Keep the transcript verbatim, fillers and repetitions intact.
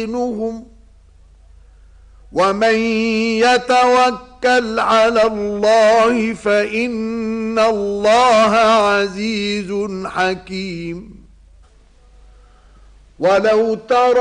دينهم ومن يتوكل على الله فإن الله عزيز حكيم. ولو ترى